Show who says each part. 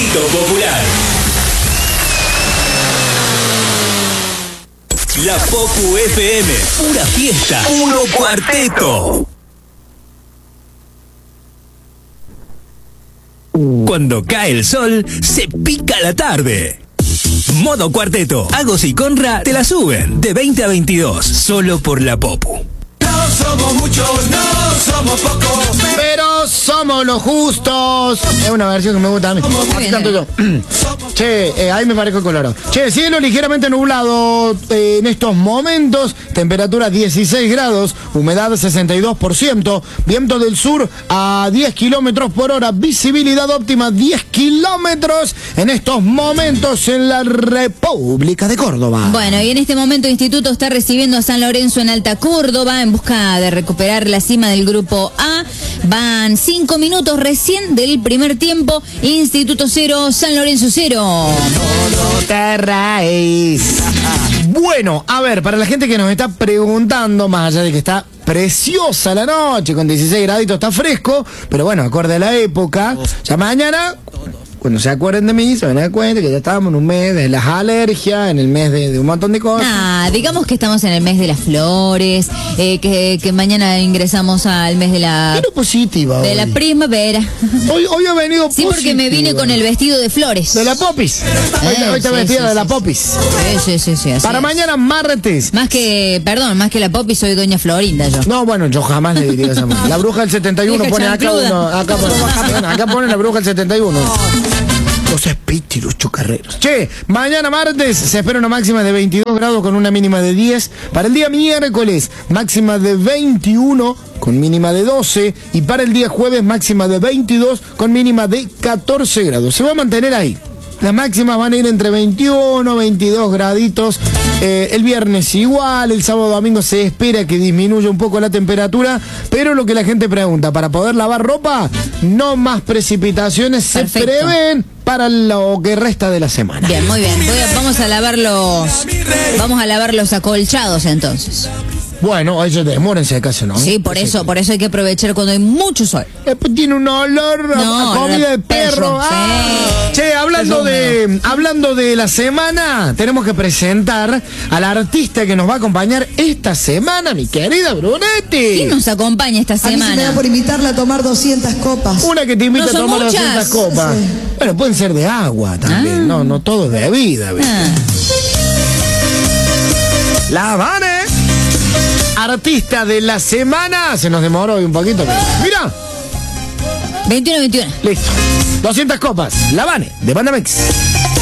Speaker 1: Grito Popular. La Popu FM, pura fiesta, puro cuarteto. Cuando cae el sol, se pica la tarde. Modo cuarteto, Agos y Conra te la suben de 20 a 22, solo por la Popu.
Speaker 2: No somos muchos, no somos pocos,
Speaker 3: pero somos los justos. Es una versión que me gusta a mí. Así canto yo. Che, ahí me parezco colorado. Che, cielo ligeramente nublado en estos momentos. Temperatura 16 grados. Humedad 62%. Viento del sur a 10 kilómetros por hora. Visibilidad óptima 10 kilómetros en estos momentos en la República de Córdoba.
Speaker 4: Bueno, y en este momento el Instituto está recibiendo a San Lorenzo en Alta Córdoba en busca de recuperar la cima del grupo A. Van 5 minutos recién del primer tiempo. Instituto 0, San Lorenzo 0.
Speaker 3: Bueno, a ver, para la gente que nos está preguntando, más allá de que está preciosa la noche, con 16 graditos, está fresco, pero bueno, acorde a la época, ya mañana, cuando se acuerden de mí, se van a dar cuenta que ya estábamos en un mes de las alergias, en el mes de un montón de cosas.
Speaker 4: Digamos que estamos en el mes de las flores, que mañana ingresamos al mes de la...
Speaker 3: Pero positiva
Speaker 4: de
Speaker 3: hoy.
Speaker 4: La primavera.
Speaker 3: Hoy he venido
Speaker 4: sí,
Speaker 3: positiva.
Speaker 4: porque me vine con el vestido de flores.
Speaker 3: De la popis. Hoy está vestida de la popis.
Speaker 4: Sí.
Speaker 3: Para mañana martes.
Speaker 4: Más que la popis, soy doña Florinda yo.
Speaker 3: No, bueno, yo jamás le diría esa manera. La bruja del 71 pone acá uno. Acá pone la bruja del 71. Los espíritus chocarreros. Che, mañana martes se espera una máxima de 22 grados con una mínima de 10. Para el día miércoles, máxima de 21 con mínima de 12. Y para el día jueves, máxima de 22 con mínima de 14 grados. Se va a mantener ahí. Las máximas van a ir entre 21, 22 graditos. El viernes igual, el sábado, domingo se espera que disminuya un poco la temperatura. Pero lo que la gente pregunta, para poder lavar ropa, no más precipitaciones. Perfecto. Se prevén para lo que resta de la semana.
Speaker 4: Bien, muy bien. Vamos a lavar los acolchados entonces.
Speaker 3: Bueno, ellos demórense de casa, ¿no?
Speaker 4: Sí, por eso hay que aprovechar cuando hay mucho sol.
Speaker 3: Después tiene un olor a comida de perro.
Speaker 4: Sí.
Speaker 3: Che, hablando de la semana, tenemos que presentar al artista que nos va a acompañar esta semana, mi querida Brunetti.
Speaker 4: ¿Quién nos acompaña esta semana?
Speaker 5: A mí se me da por invitarla a tomar 200 copas.
Speaker 3: Una que te invita a tomar
Speaker 4: muchas.
Speaker 3: 200 copas. Sí. Bueno, pueden ser de agua también. No todo es de bebida. La Vane. Artista de la semana. Se nos demoró hoy un poquito. Mira.
Speaker 4: 21-21.
Speaker 3: Listo. 200 copas. La Vane, de Banamex.